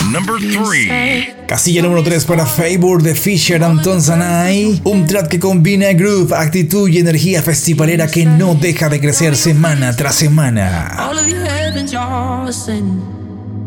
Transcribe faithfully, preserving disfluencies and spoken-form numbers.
number three. Casilla número tres para Favor de Fisher and Tonsanay. Un track que combina groove, actitud y energía festivalera que no deja de crecer semana tras semana. All of your heavens, y'all sing.